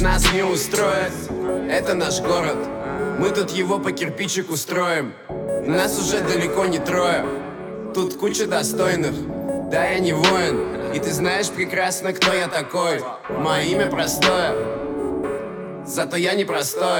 Нас не устроит, это наш город. Мы тут его по кирпичику строим. Нас уже далеко не трое. Тут куча достойных. Да, я не воин, и ты знаешь прекрасно, кто я такой. Мое имя простое, зато я не простой.